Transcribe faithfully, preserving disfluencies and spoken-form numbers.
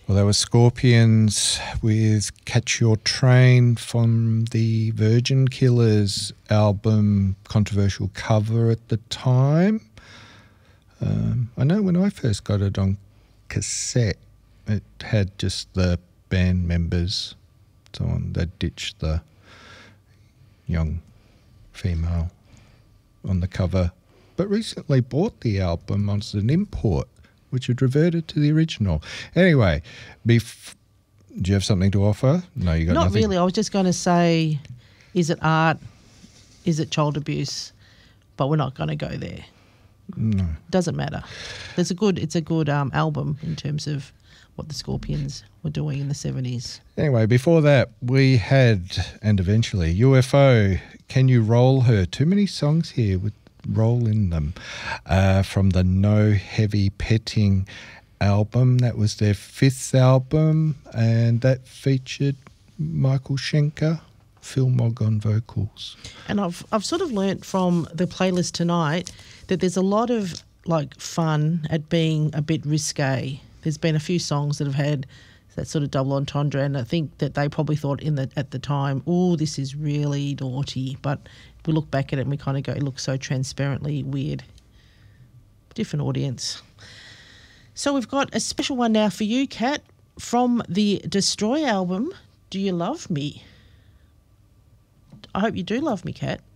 Well, there were Scorpions with Catch Your Train from the Virgin Killers album, controversial cover at the time. Um, I know when I first got it on cassette, it had just the band members, so on. They ditched the young female on the cover, but recently bought the album as an import, which had reverted to the original. Anyway, bef- do you have something to offer? No, you got Not nothing? really. I was just going to say, is it art? Is it child abuse? But we're not going to go there. No. Doesn't matter. There's a good. It's a good um, album in terms of what the Scorpions were doing in the seventies. Anyway, before that, we had, and eventually, U F O, Can You Roll Her? Too many songs here with roll in them. Uh, from the No Heavy Petting album. That was their fifth album, and that featured Michael Schenker, Phil Mogg on vocals. And I've I've sort of learnt from the playlist tonight that there's a lot of like fun at being a bit risque. There's been a few songs that have had that sort of double entendre, and I think that they probably thought in the at the time, oh, this is really naughty. But we look back at it and we kind of go, it looks so transparently weird. Different audience. So we've got a special one now for you, Kat, from the Destroy album, Do You Love Me? I hope you do love me, Kat.